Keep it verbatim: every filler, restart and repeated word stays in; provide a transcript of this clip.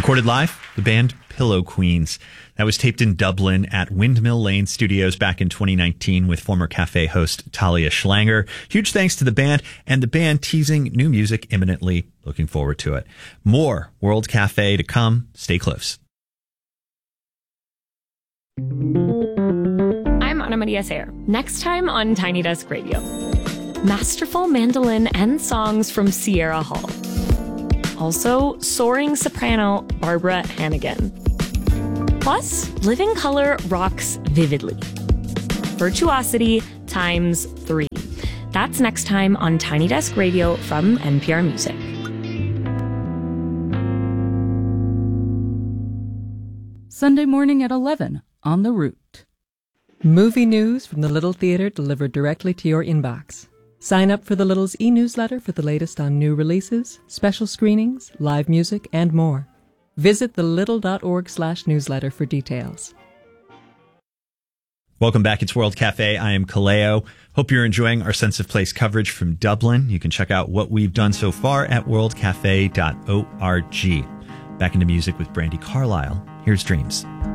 Recorded live, the band Pillow Queens. That was taped in Dublin at Windmill Lane Studios back in twenty nineteen with former Cafe host Talia Schlanger. Huge thanks to the band, and the band teasing new music imminently. Looking forward to it. More World Cafe to come. Stay close. I'm Ana Maria Sayer. Next time on Tiny Desk Radio, masterful mandolin and songs from Sierra Hall. Also, soaring soprano Barbara Hannigan. Plus, Living Color rocks vividly. Virtuosity times three. That's next time on Tiny Desk Radio from N P R Music. Sunday morning at eleven on The Root. Movie news from the Little Theatre delivered directly to your inbox. Sign up for the Little's e-newsletter for the latest on new releases, special screenings, live music, and more. Visit thelittle.org slash newsletter for details. Welcome back. It's World Cafe. I am Kaleo. Hope you're enjoying our Sense of Place coverage from Dublin. You can check out what we've done so far at world cafe dot org. Back into music with Brandi Carlile. Here's Dreams.